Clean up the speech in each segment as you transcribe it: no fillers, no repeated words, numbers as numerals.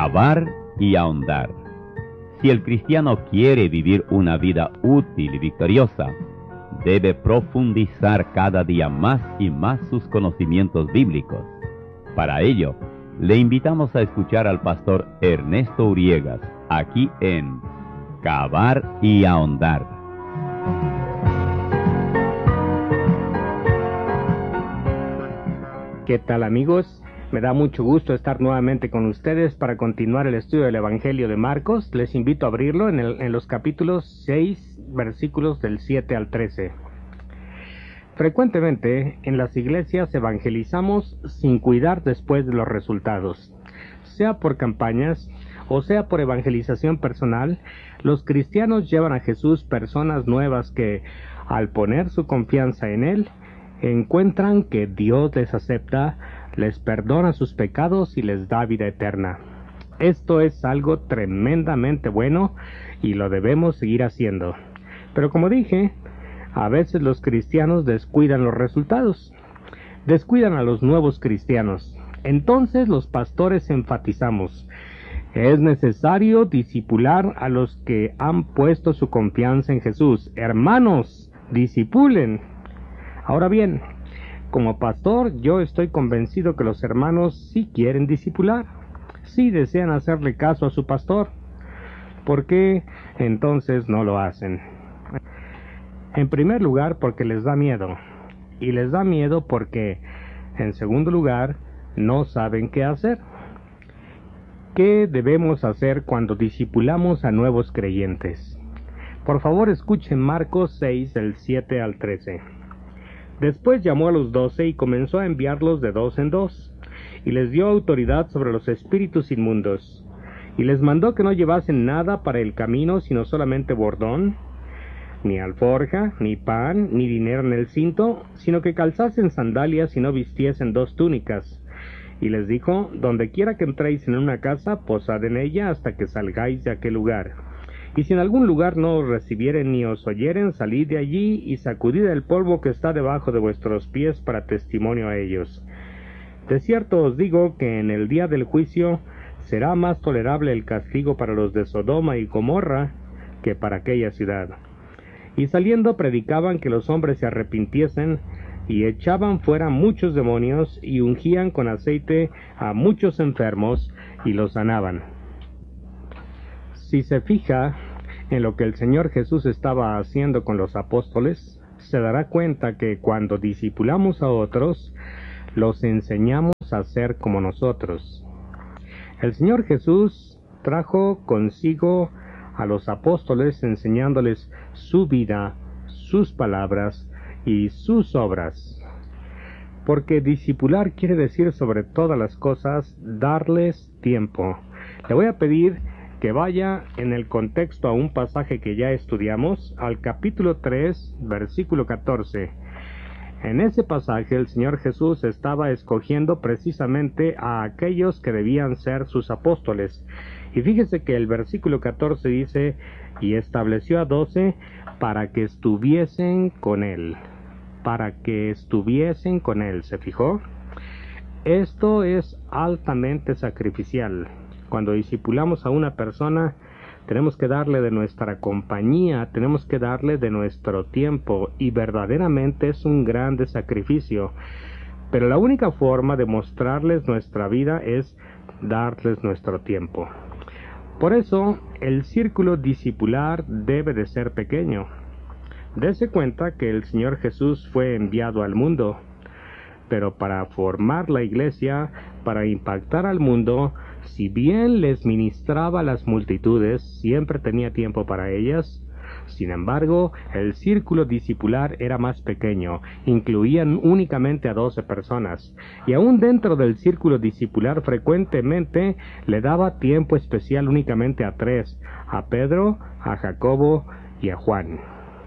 Cavar y ahondar. Si el cristiano quiere vivir una vida útil y victoriosa, debe profundizar cada día más y más sus conocimientos bíblicos. Para ello, le invitamos a escuchar al pastor Ernesto Uriegas, aquí en Cavar y ahondar. ¿Qué tal, amigos? Me da mucho gusto estar nuevamente con ustedes para continuar el estudio del Evangelio de Marcos. Les invito a abrirlo en los capítulos 6, versículos del 7 al 13. Frecuentemente en las iglesias evangelizamos sin cuidar después de los resultados. Sea por campañas o sea por evangelización personal, los cristianos llevan a Jesús personas nuevas que, al poner su confianza en Él, encuentran que Dios les acepta, les perdona sus pecados y les da vida eterna. Esto es algo tremendamente bueno y lo debemos seguir haciendo. Pero como dije, a veces los cristianos descuidan los resultados, descuidan a los nuevos cristianos. Entonces los pastores enfatizamos: es necesario discipular a los que han puesto su confianza en Jesús. Hermanos, discipulen. Ahora bien, como pastor, yo estoy convencido que los hermanos sí quieren discipular, sí desean hacerle caso a su pastor. ¿Por qué entonces no lo hacen? En primer lugar, porque les da miedo. Y les da miedo porque, en segundo lugar, no saben qué hacer. ¿Qué debemos hacer cuando discipulamos a nuevos creyentes? Por favor, escuchen Marcos 6, del 7 al 13. Después llamó a los 12 y comenzó a enviarlos de 2 en 2, y les dio autoridad sobre los espíritus inmundos, y les mandó que no llevasen nada para el camino, sino solamente bordón, ni alforja, ni pan, ni dinero en el cinto, sino que calzasen sandalias y no vistiesen 2 túnicas. Y les dijo: donde quiera que entréis en una casa, posad en ella hasta que salgáis de aquel lugar. Y si en algún lugar no os recibieren ni os oyeren, salid de allí y sacudid el polvo que está debajo de vuestros pies para testimonio a ellos. De cierto os digo que en el día del juicio será más tolerable el castigo para los de Sodoma y Gomorra que para aquella ciudad. Y saliendo predicaban que los hombres se arrepintiesen, y echaban fuera muchos demonios, y ungían con aceite a muchos enfermos, y los sanaban. Si se fija en lo que el Señor Jesús estaba haciendo con los apóstoles, se dará cuenta que cuando discipulamos a otros, los enseñamos a ser como nosotros. El Señor Jesús trajo consigo a los apóstoles enseñándoles su vida, sus palabras y sus obras. Porque discipular quiere decir, sobre todas las cosas, darles tiempo. Le voy a pedir que vaya en el contexto a un pasaje que ya estudiamos, al capítulo 3, versículo 14. En ese pasaje el Señor Jesús estaba escogiendo precisamente a aquellos que debían ser sus apóstoles. Y fíjese que el versículo 14 dice: y estableció a 12 para que estuviesen con él. Para que estuviesen con él, ¿se fijó? Esto es altamente sacrificial. Cuando discipulamos a una persona, tenemos que darle de nuestra compañía, tenemos que darle de nuestro tiempo, y verdaderamente es un grande sacrificio. Pero la única forma de mostrarles nuestra vida es darles nuestro tiempo. Por eso, el círculo discipular debe de ser pequeño. Dese cuenta que el Señor Jesús fue enviado al mundo, pero para formar la iglesia, para impactar al mundo, si bien les ministraba a las multitudes, siempre tenía tiempo para ellas. Sin embargo, el círculo discipular era más pequeño, incluían únicamente a 12 personas, y aún dentro del círculo discipular frecuentemente le daba tiempo especial únicamente a 3, a Pedro, a Jacobo y a Juan.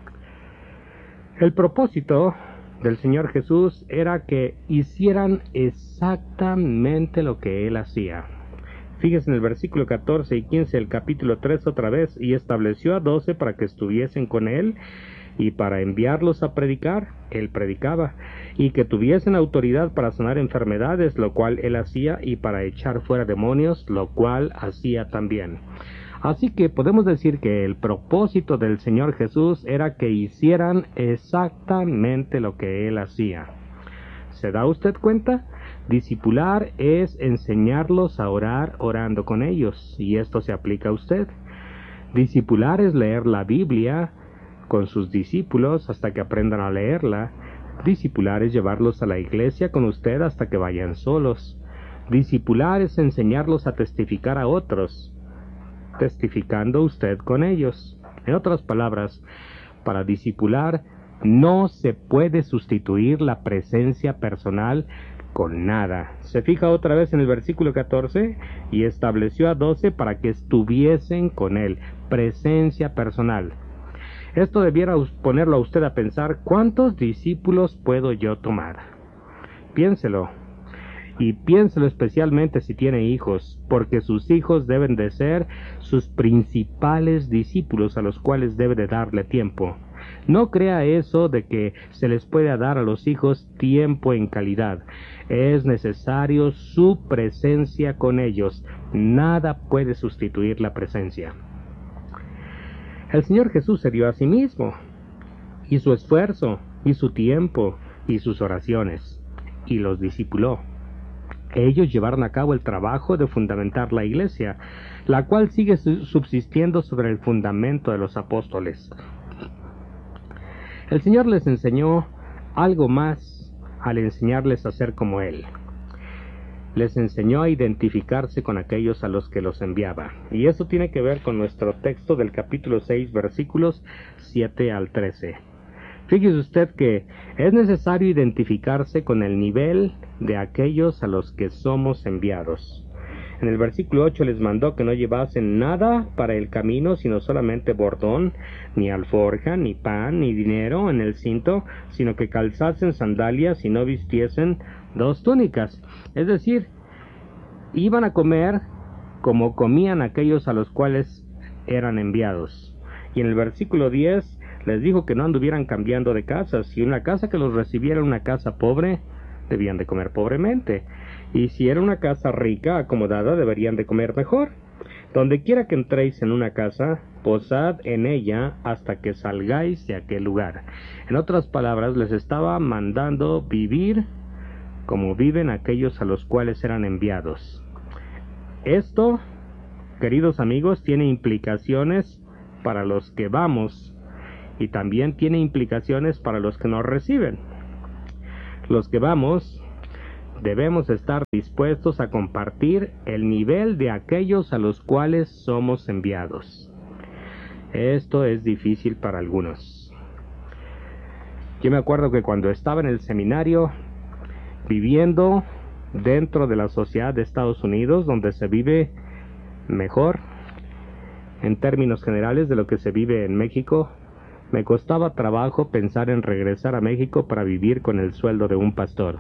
El propósito del Señor Jesús era que hicieran exactamente lo que Él hacía. Fíjese en el versículo 14 y 15 del capítulo 3 otra vez: y estableció a 12 para que estuviesen con Él, y para enviarlos a predicar, él predicaba, y que tuviesen autoridad para sanar enfermedades, lo cual él hacía, y para echar fuera demonios, lo cual hacía también. Así que podemos decir que el propósito del Señor Jesús era que hicieran exactamente lo que él hacía. ¿Se da usted cuenta? Discipular es enseñarlos a orar orando con ellos, y esto se aplica a usted. Discipular es leer la Biblia con sus discípulos hasta que aprendan a leerla. Discipular es llevarlos a la iglesia con usted hasta que vayan solos. Discipular es enseñarlos a testificar a otros, testificando usted con ellos. En otras palabras, para discipular no se puede sustituir la presencia personal con nada. Se fija otra vez en el versículo 14, y estableció a 12 para que estuviesen con él. Presencia personal. Esto debiera ponerlo a usted a pensar, ¿cuántos discípulos puedo yo tomar? Piénselo. Y piénselo especialmente si tiene hijos, porque sus hijos deben de ser sus principales discípulos a los cuales debe de darle tiempo. No crea eso de que se les puede dar a los hijos tiempo en calidad. Es necesario su presencia con ellos. Nada puede sustituir la presencia. El Señor Jesús se dio a sí mismo, y su esfuerzo, y su tiempo, y sus oraciones, y los discipuló. Ellos llevaron a cabo el trabajo de fundamentar la iglesia, la cual sigue subsistiendo sobre el fundamento de los apóstoles. El Señor les enseñó algo más al enseñarles a ser como Él. Les enseñó a identificarse con aquellos a los que los enviaba. Y eso tiene que ver con nuestro texto del capítulo 6, versículos 7 al 13. Fíjese usted que es necesario identificarse con el nivel de aquellos a los que somos enviados. En el versículo 8 les mandó que no llevasen nada para el camino, sino solamente bordón, ni alforja, ni pan, ni dinero en el cinto, sino que calzasen sandalias y no vistiesen 2 túnicas. Es decir, iban a comer como comían aquellos a los cuales eran enviados. Y en el versículo 10 les dijo que no anduvieran cambiando de casa. Si una casa que los recibiera era una casa pobre, debían de comer pobremente. Y si era una casa rica, acomodada, deberían de comer mejor. Donde quiera que entréis en una casa, posad en ella hasta que salgáis de aquel lugar. En otras palabras, les estaba mandando vivir como viven aquellos a los cuales eran enviados. Esto, queridos amigos, tiene implicaciones para los que vamos, y también tiene implicaciones para los que nos reciben. Los que vamos debemos estar dispuestos a compartir el nivel de aquellos a los cuales somos enviados. Esto es difícil para algunos. Yo me acuerdo que cuando estaba en el seminario, viviendo dentro de la sociedad de Estados Unidos, donde se vive mejor en términos generales de lo que se vive en México, me costaba trabajo pensar en regresar a México para vivir con el sueldo de un pastor.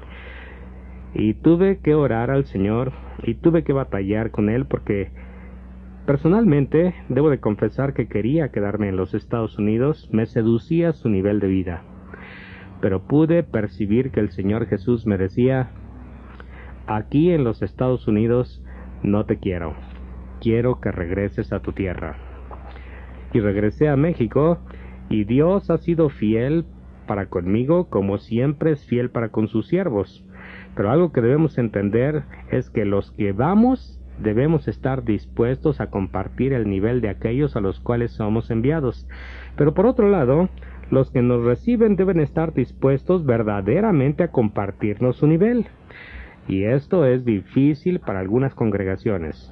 Y tuve que orar al Señor y tuve que batallar con Él, porque personalmente debo de confesar que quería quedarme en los Estados Unidos. Me seducía su nivel de vida, pero pude percibir que el Señor Jesús me decía: aquí en los Estados Unidos no te quiero, quiero que regreses a tu tierra. Y regresé a México, y Dios ha sido fiel para conmigo, como siempre es fiel para con sus siervos. Pero algo que debemos entender es que los que vamos debemos estar dispuestos a compartir el nivel de aquellos a los cuales somos enviados. Pero por otro lado, los que nos reciben deben estar dispuestos verdaderamente a compartirnos su nivel. Y esto es difícil para algunas congregaciones.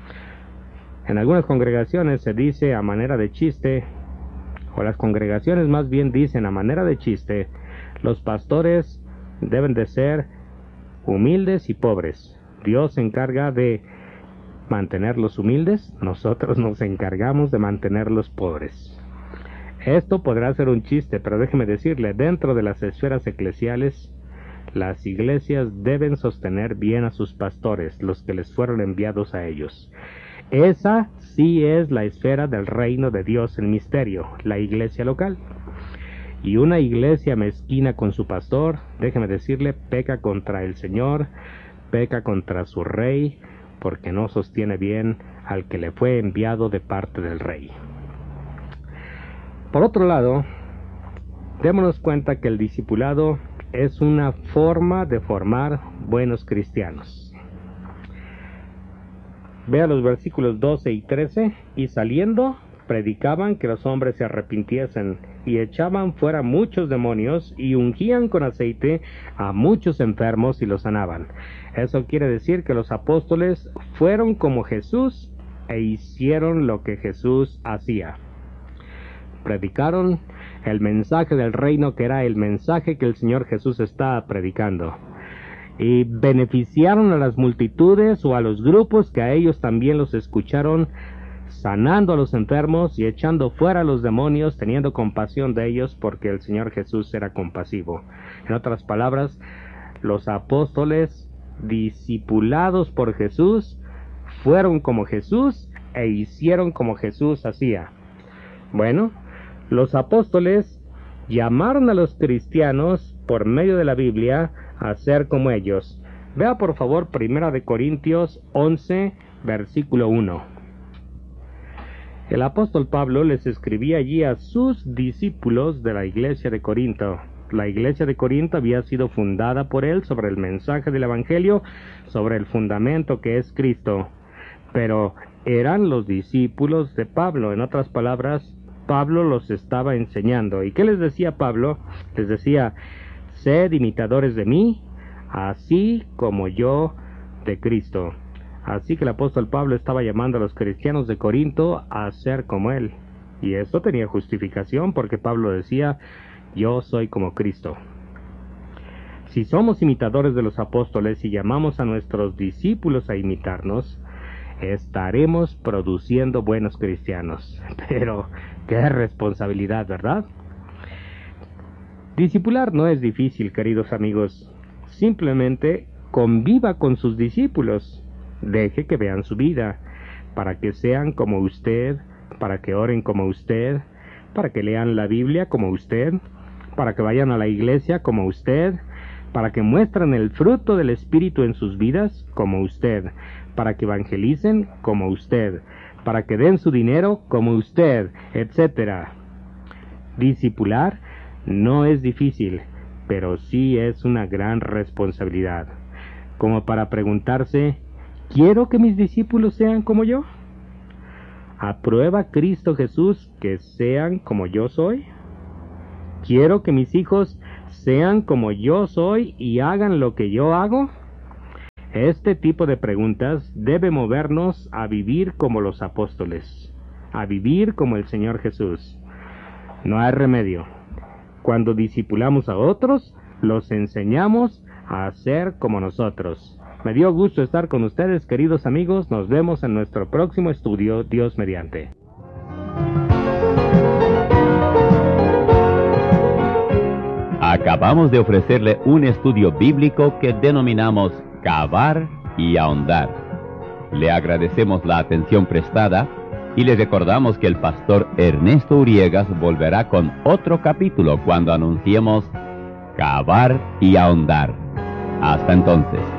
En algunas congregaciones se dice a manera de chiste, o las congregaciones más bien dicen a manera de chiste, los pastores deben de ser humildes y pobres. Dios se encarga de mantenerlos humildes, nosotros nos encargamos de mantenerlos pobres. Esto podrá ser un chiste, pero déjeme decirle, dentro de las esferas eclesiales, las iglesias deben sostener bien a sus pastores, los que les fueron enviados a ellos. Esa sí es la esfera del reino de Dios en misterio, la iglesia local. Y una iglesia mezquina con su pastor, déjeme decirle, peca contra el Señor, peca contra su rey, porque no sostiene bien al que le fue enviado de parte del rey. Por otro lado, démonos cuenta que el discipulado es una forma de formar buenos cristianos. Vea los versículos 12 y 13. Y saliendo, predicaban que los hombres se arrepintiesen, y echaban fuera muchos demonios, y ungían con aceite a muchos enfermos y los sanaban. Eso quiere decir que los apóstoles fueron como Jesús e hicieron lo que Jesús hacía. Predicaron el mensaje del reino, que era el mensaje que el Señor Jesús estaba predicando, y beneficiaron a las multitudes o a los grupos que a ellos también los escucharon, sanando a los enfermos y echando fuera a los demonios, teniendo compasión de ellos, porque el Señor Jesús era compasivo. En otras palabras, los apóstoles, discipulados por Jesús, fueron como Jesús e hicieron como Jesús hacía. Bueno, los apóstoles llamaron a los cristianos por medio de la Biblia a ser como ellos. Vea por favor 1 Corintios 11, versículo 1. El apóstol Pablo les escribía allí a sus discípulos de la iglesia de Corinto. La iglesia de Corinto había sido fundada por él sobre el mensaje del Evangelio, sobre el fundamento que es Cristo. Pero eran los discípulos de Pablo. En otras palabras, Pablo los estaba enseñando. ¿Y qué les decía Pablo? Les decía: sed imitadores de mí, así como yo de Cristo. Así que el apóstol Pablo estaba llamando a los cristianos de Corinto a ser como él. Y esto tenía justificación, porque Pablo decía: yo soy como Cristo. Si somos imitadores de los apóstoles y llamamos a nuestros discípulos a imitarnos, estaremos produciendo buenos cristianos. Pero qué responsabilidad, ¿verdad? Discipular no es difícil, queridos amigos. Simplemente conviva con sus discípulos. Deje que vean su vida, para que sean como usted, para que oren como usted, para que lean la Biblia como usted, para que vayan a la iglesia como usted, para que muestren el fruto del Espíritu en sus vidas como usted, para que evangelicen como usted, para que den su dinero como usted, etc. Discipular no es difícil, pero sí es una gran responsabilidad. Como para preguntarse: ¿quiero que mis discípulos sean como yo? ¿Aprueba Cristo Jesús que sean como yo soy? ¿Quiero que mis hijos sean como yo soy y hagan lo que yo hago? Este tipo de preguntas debe movernos a vivir como los apóstoles, a vivir como el Señor Jesús. No hay remedio. Cuando discipulamos a otros, los enseñamos a ser como nosotros. Me dio gusto estar con ustedes, queridos amigos. Nos vemos en nuestro próximo estudio, Dios mediante. Acabamos de ofrecerle un estudio bíblico que denominamos Cavar y Ahondar. Le agradecemos la atención prestada y le recordamos que el pastor Ernesto Uriegas volverá con otro capítulo cuando anunciemos Cavar y Ahondar. Hasta entonces.